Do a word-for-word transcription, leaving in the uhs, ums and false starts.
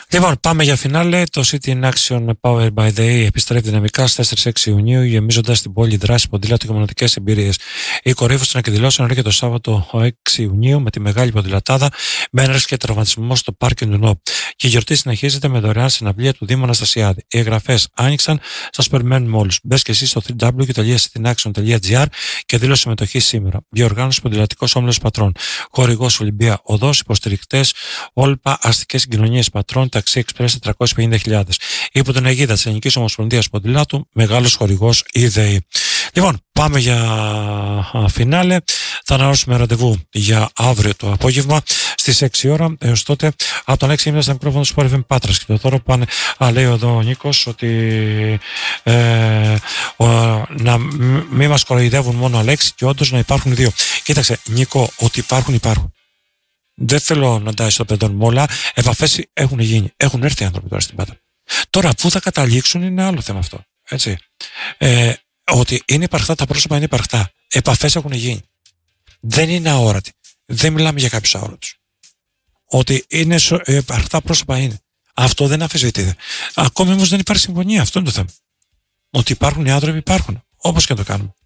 Λοιπόν, πάμε για φινάλε. Το City in Action Powered by the E επιστρέφει δυναμικά στις τέσσερις έξι Ιουνίου, γεμίζοντας την πόλη δράση ποδήλατο και μοναδικές εμπειρίες. Η κορύφωση των εκδηλώσεων έρχεται το Σάββατο έξι Ιουνίου με τη μεγάλη ποδηλατάδα, με έναρξη και τραυματισμό στο πάρκινγκ του ΝΟΠ. Και η γιορτή συνεχίζεται με δωρεάν συναυλία του Δήμου Αναστασιάδη. Οι εγγραφές άνοιξαν, σας περιμένουμε όλους. Μπες και εσείς στο double-u double-u double-u τελεία city in action τελεία gr και δήλωσε συμμετοχή σήμερα. Διοργάνωση Ποδηλατικός Όμιλος Πατρών. Χορηγός Ολυμπία Οδός, υποστηρικτές Όλπα, αστικές συγκοινωνίες Πατρών, Ταξί Εξπρές τετρακόσιες πενήντα χιλιάδες. Υπό την αιγίδα της Ελληνικής Ομοσπονδίας Ποδηλάτου, μεγάλος χορηγός η ΔΕΗ. Λοιπόν, πάμε για φινάλε. Θα ανανεώσουμε ραντεβού για αύριο το απόγευμα στις έξι ώρα. Έως τότε, από τον έξι ήμουν στα μικρόφωνα του Sport εφ εμ Πάτρας και το τώρα που πάνε. Α, λέει εδώ ο Νίκος ότι ε, ο, να μην μας κοροϊδεύουν μόνο Αλέξη και όντως να υπάρχουν δύο. Κοίταξε, Νίκο, ότι υπάρχουν, υπάρχουν. Δεν θέλω να τα ισοπεδώνουμε όλα. Επαφές έχουν γίνει. Έχουν έρθει οι άνθρωποι τώρα στην Πάτρα. Τώρα, πού θα καταλήξουν είναι άλλο θέμα αυτό. Έτσι. Ε, ότι είναι υπαρκτά, τα πρόσωπα είναι υπαρκτά. Επαφές έχουν γίνει. Δεν είναι αόρατοι. Δεν μιλάμε για κάποιους αόρατους. Ότι είναι υπαρκτά πρόσωπα είναι. Αυτό δεν αμφισβητείται. Ακόμη όμως δεν υπάρχει συμφωνία. Αυτό είναι το θέμα. Ότι υπάρχουν οι άνθρωποι, υπάρχουν. Όπως και να το κάνουμε.